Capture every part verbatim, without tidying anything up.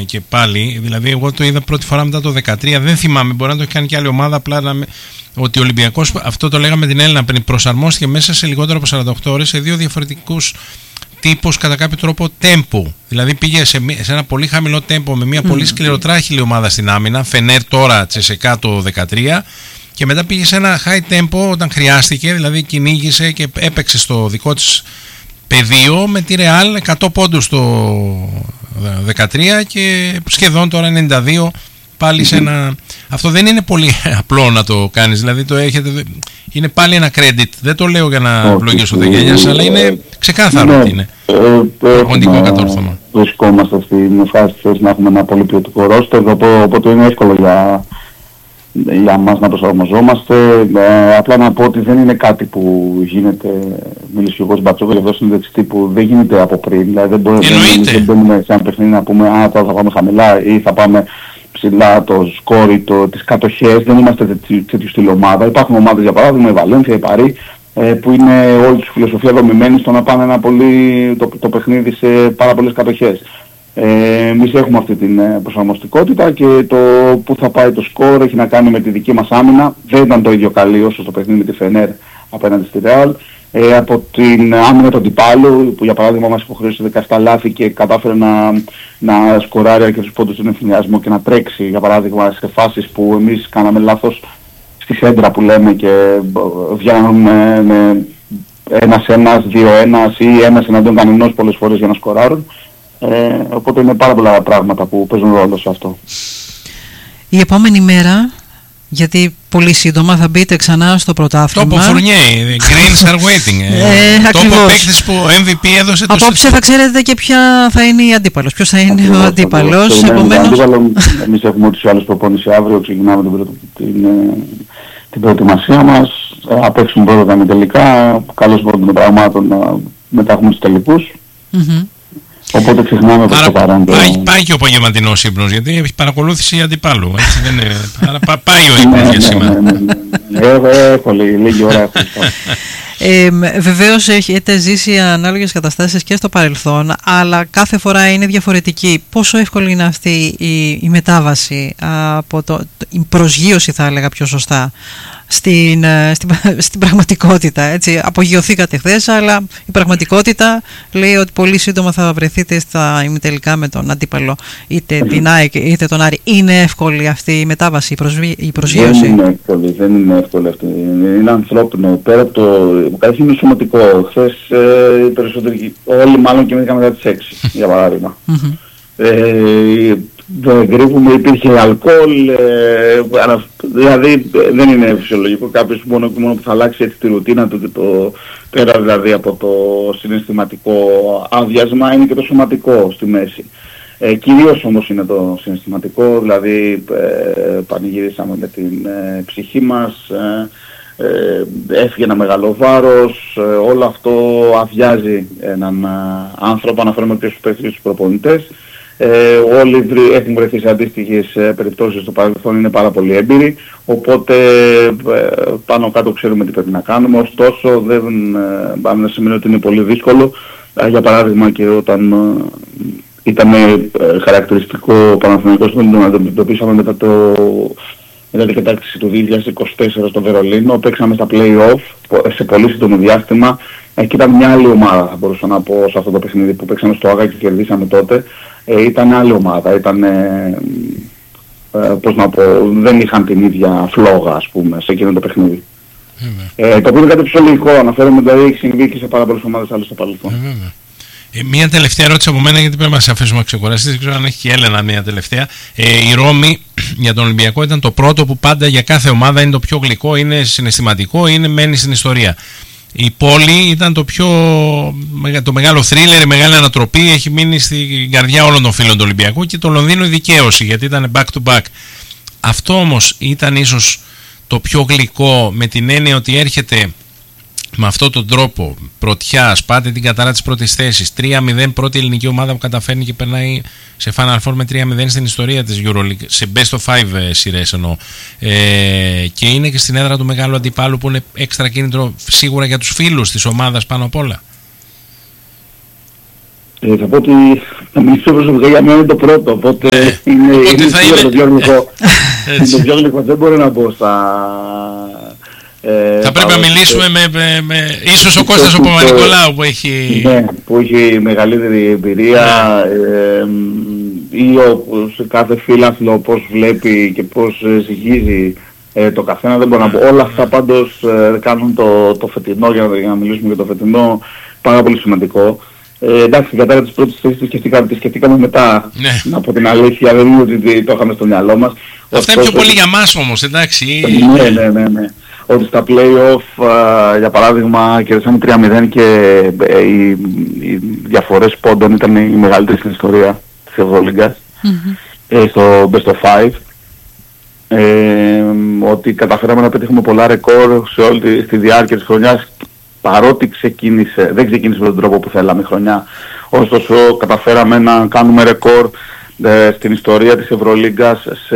και πάλι. Δηλαδή, εγώ το είδα πρώτη φορά μετά το δεκατρία. Δεν θυμάμαι, μπορεί να το έχει κάνει και άλλη ομάδα. Απλά να με... ότι ο Ολυμπιακός, αυτό το λέγαμε την Έλληνα πριν, προσαρμόστηκε μέσα σε λιγότερο από σαράντα οκτώ ώρες σε δύο διαφορετικούς τύπους κατά κάποιο τρόπο τέμπου. Δηλαδή, πήγε σε, σε ένα πολύ χαμηλό τέμπο με μια mm. πολύ σκληροτράχηλη ομάδα στην άμυνα. Φενέρ τώρα, Τσεσεκά το δεκατρία. Και μετά πήγε σε ένα high tempo όταν χρειάστηκε, δηλαδή κυνήγησε και έπαιξε στο δικό της πεδίο με τη Real εκατό πόντους το δεκατρία και σχεδόν τώρα ενενήντα δύο πάλι σε ένα... Αυτό δεν είναι πολύ απλό να το κάνεις, δηλαδή το έχετε... είναι πάλι ένα credit, δεν το λέω για να ευλογήσω το γένιας, αλλά είναι ξεκάθαρο ότι είναι ποντικό κατόρθωμα. Βρισκόμαστε στην ευχάριστη θέση να έχουμε ένα πολύ ποιοτικό ρόστερ, οπότε είναι εύκολο για... για μας να προσαρμοζόμαστε. Ε, απλά να πω ότι δεν είναι κάτι που γίνεται, μίλησε και εγώ στην Πατσόβελ εδώ συνέντευξη τύπου, δεν γίνεται από πριν. Δηλαδή δεν μπορούμε δεν μπαίνουμε σε ένα παιχνίδι να πούμε α, τώρα θα πάμε χαμηλά ή θα πάμε ψηλά το σκόρ ή το, τις κατοχές. Δεν είμαστε τέτοιου, τέτοιου στυλ ομάδα. Υπάρχουν ομάδες για παράδειγμα, η Βαλένθια, η Παρί, ε, που είναι όλη τους φιλοσοφία δομημένη στο να πάνε ένα πολύ, το, το παιχνίδι σε πάρα πολλές κατοχές. Ε, εμείς έχουμε αυτή την προσαρμοστικότητα και το που θα πάει το σκορ έχει να κάνει με τη δική μας άμυνα. Δεν ήταν το ίδιο καλή όσο στο παιχνίδι με τη Φενέρ απέναντι στη Real. Ε, από την άμυνα του αντιπάλου που για παράδειγμα μας υποχρέωσε δεκαεπτά λάθη και κατάφερε να, να σκοράρει αρκετούς πόντους στον ευθυνιασμό και να τρέξει για παράδειγμα σε φάσεις που εμείς κάναμε λάθος στη σέντρα που λέμε και βγαίνουμε με ένας ένας, δύο ένας ή ένας εναντίον κανενός πολλές φορές για να σκοράρουν. Ε, οπότε είναι πάρα πολλά πράγματα που παίζουν ρόλο σε αυτό. Η επόμενη μέρα, γιατί πολύ σύντομα θα μπείτε ξανά στο πρωτάθλημα. Τόπο Φουρνιέ, Greens are waiting. ε, ε, Τόπο παίκτης που εμ βι πι έδωσε το... Απόψε θα ξέρετε και ποια θα είναι η αντίπαλος. Ποιος θα είναι ακριβώς, ο αντίπαλος. Επομένως... Αντίπαλο, εμείς έχουμε ούτως ή άλλως προπόνηση αύριο, ξεκινάμε την, την, την προετοιμασία μας. Θα παίξουμε πρώτα με τελικά, καλώς πρώτα των πραγμάτων, μετά έχουμε τους τελικούς. Mm-hmm. Οπότε ξεχνάμε προς το παρόν. Πάει, πάει και ο απογευματινός ύπνος, γιατί έχει παρακολούθηση αντιπάλου. Έτσι δεν είναι. Άρα πάει ο ύπνος για σήμερα. Έχω λίγη ώρα. Ε, βεβαίως έχετε ζήσει ανάλογες καταστάσεις και στο παρελθόν, αλλά κάθε φορά είναι διαφορετική. Πόσο εύκολη είναι αυτή η, η μετάβαση από το, η προσγείωση θα έλεγα πιο σωστά στην, στην, στην πραγματικότητα, έτσι. Απογειωθήκατε χθες, αλλά η πραγματικότητα λέει ότι πολύ σύντομα θα βρεθείτε στα ημιτελικά με τον αντίπαλο, είτε την ΑΕΚ είτε τον Άρη. Είναι εύκολη αυτή η μετάβαση, η, προσβι... η προσγείωση? Δεν είναι εύκολη, δεν είναι εύκολη αυτή. Είναι ανθρώπινο. Πέρα από το... Καταρχήν είναι σωματικό. Χθες ε, οι περισσότεροι, όλοι μάλλον κοιμήθηκαν μετά τις έξι, για παράδειγμα. Mm-hmm. Ε, δεν κρύβουμε, υπήρχε αλκοόλ, ε, δηλαδή δεν είναι φυσιολογικό κάποιος μόνο, μόνο που θα αλλάξει έτσι τη ρουτίνα του και το πέρα δηλαδή από το συναισθηματικό άδειασμα είναι και το σωματικό στη μέση. Ε, κυρίως όμως είναι το συναισθηματικό, δηλαδή ε, πανηγυρίσαμε με την ε, ψυχή μας, ε, ε, έφυγε ένα μεγάλο βάρος, ε, όλο αυτό αδειάζει έναν ε, άνθρωπο, αναφέρομαι και στους προπονητές. Ε, όλοι έχουν βρεθεί σε αντίστοιχες ε, περιπτώσεις στο παρελθόν, είναι πάρα πολύ έμπειροι, οπότε ε, πάνω κάτω ξέρουμε τι πρέπει να κάνουμε, ωστόσο δεν ε, πάμε να σημαίνει ότι είναι πολύ δύσκολο. Ε, για παράδειγμα και όταν ε, ήταν ε, χαρακτηριστικό ο Παναθηναϊκός που τον αντιμετωπίσαμε μετά, το, μετά την κατάκτηση του δύο χιλιάδες είκοσι τέσσερα στο Βερολίνο, παίξαμε στα play-off σε πολύ σύντομο διάστημα ε, και ήταν μια άλλη ομάδα, θα μπορούσα να πω, σε αυτό το παιχνίδι που παίξαμε στο Άγα και κερδίσαμε τότε. Ε, ήταν άλλη ομάδα, ήταν, ε, ε, πώς να πω, δεν είχαν την ίδια φλόγα ας πούμε σε εκείνο το παιχνίδι. Ε, το οποίο είναι κάτι φυσιολογικό, αναφέρομαι, δηλαδή έχει συμβεί και σε πάρα πολλές ομάδες άλλες στο παρελθόν. Ε, ε, μία τελευταία ερώτηση από μένα, γιατί πρέπει να σε αφήσουμε να ξεκουραστείς, δεν ξέρω αν έχει και η Έλενα μία τελευταία. Ε, η Ρώμη για τον Ολυμπιακό ήταν το πρώτο που πάντα για κάθε ομάδα είναι το πιο γλυκό, είναι συναισθηματικό, είναι μένει στην ιστορία. Η πόλη ήταν το πιο το μεγάλο θρίλερ, η μεγάλη ανατροπή, έχει μείνει στην καρδιά όλων των φίλων του Ολυμπιακού, και το Λονδίνο η δικαίωση, γιατί ήταν back to back. Αυτό όμως ήταν ίσως το πιο γλυκό, με την έννοια ότι έρχεται με αυτόν τον τρόπο πρωτιά, πάτε την κατάρα της πρώτης θέσης, τρία μηδέν, πρώτη ελληνική ομάδα που καταφέρνει και περνάει σε Final Four με τρία μηδέν στην ιστορία της EuroLeague, σε Best of Five σειρές εννοώ, ε, και είναι και στην έδρα του μεγάλου αντιπάλου, που είναι έξτρα κίνητρο σίγουρα για τους φίλους της ομάδας πάνω απ' όλα. Ε, θα πω ότι να μιλήσω προσωπικά για μένα είναι το πρώτο, οπότε ε, είναι, οπότε είναι θα σίγουρα είναι... το πιο γλυκό. Το πιο γλυκό, δεν μπορώ να μπω στα... Ε, θα πρέπει να μιλήσουμε με, με, με... ίσως ο Κώστας ο Παπα-Νικολάου που έχει... Ναι, που έχει μεγαλύτερη εμπειρία, ε, ή ο, κάθε φίλαθλο πώς βλέπει και πώς ζυγίζει ε, το καθένα, δεν μπορώ να πω. Όλα αυτά πάντως ε, κάνουν το, το φετινό, για να, για να μιλήσουμε για το φετινό, πάρα πολύ σημαντικό. Ε, εντάξει, την κατάρα της πρώτης θέσης τη σκεφτήκαμε, τη σκεφτήκαμε μετά, ναι. Από την αλήθεια, δεν είναι ότι το είχαμε στο μυαλό μας. Αυτά είναι πιο πολύ για μας όμως, εντάξει. Ναι, ναι, ναι, ναι. Ότι στα play-off, uh, για παράδειγμα, κερδίσαμε τρία μηδέν και ε, οι, οι διαφορές πόντων ήταν οι μεγαλύτερες στην ιστορία της Ευρωλίγκας, mm-hmm. ε, στο Best of Five. Ε, ότι καταφέραμε να πετύχουμε πολλά ρεκόρ σε όλη τη, στη διάρκεια της χρονιάς, παρότι ξεκίνησε, δεν ξεκίνησε με τον τρόπο που θέλαμε η χρονιά. Ωστόσο καταφέραμε να κάνουμε ρεκόρ ε, στην ιστορία της Ευρωλίγκας σε,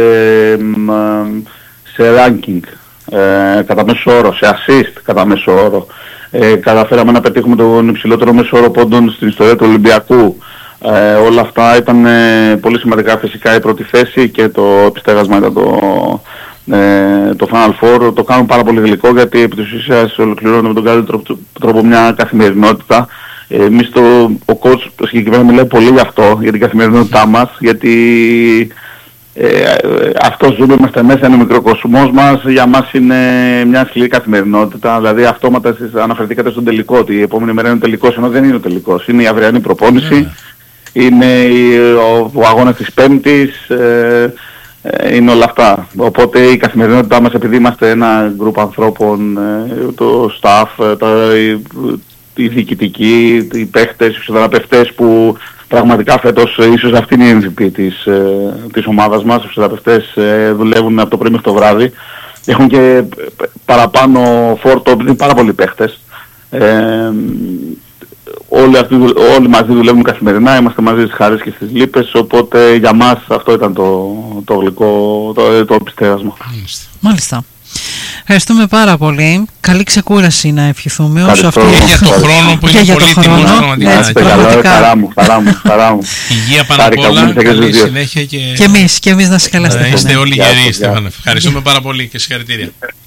σε ranking. Ε, κατά μέσο όρο, σε assist κατά μέσο όρο. Ε, καταφέραμε να πετύχουμε τον υψηλότερο μέσο όρο πόντων στην ιστορία του Ολυμπιακού. Ε, όλα αυτά ήταν ε, πολύ σημαντικά, φυσικά η πρώτη θέση και το επιστέγασμα ήταν το, ε, το Final Four. Το κάνουν πάρα πολύ γλυκό γιατί επί της ουσίας ολοκληρώνουμε με τον καλύτερο τρόπο μια καθημερινότητα. Ε, εμείς το, ο coach συγκεκριμένα μιλάει πολύ γι' αυτό, για την καθημερινότητά μας, γιατί Ε, αυτό ζούμε, είμαστε μέσα, είναι ο μικροκοσμός μας, για μας είναι μια σκληρή καθημερινότητα, δηλαδή αυτόματα εσείς αναφερθήκατε στον τελικό, ότι η επόμενη μέρα είναι ο τελικός, ενώ δεν είναι ο τελικός, είναι η αυριανή προπόνηση, yeah. είναι η, ο, ο αγώνας της Πέμπτης, ε, ε, είναι όλα αυτά. Οπότε η καθημερινότητά μας, επειδή είμαστε ένα γκρουπ ανθρώπων, ε, το staff, τα, οι, οι διοικητικοί, οι παίχτες, οι ψηφοδραπευτές που πραγματικά φέτος ίσως αυτή είναι η εμ βι πι της, ε, της ομάδας μας. Οι ψηφοδραπευτές ε, δουλεύουν από το πρωί μέχρι το βράδυ. Έχουν και παραπάνω φόρτο, είναι πάρα πολλοί παίχτες. Ε, όλοι, αυτοί, όλοι μαζί δουλεύουν καθημερινά, είμαστε μαζί στις χαρές και στις λύπες, οπότε για μας αυτό ήταν το, το γλυκό, το, το επιστέγασμα. Μάλιστα. Ευχαριστούμε πάρα πολύ. Καλή ξεκούραση να ευχηθούμε όσο αυτή και για το χρόνο που είναι πολύτιμος πραγματικά. Χαρά μου, χαρά μου, χαρά μου. Υγεία πάνω απ' όλα, καλή συνέχεια και... Και εμείς, και εμείς να σε καλά. Είστε όλοι γεροί, Στέφανε. Ευχαριστούμε πάρα πολύ και συγχαρητήρια.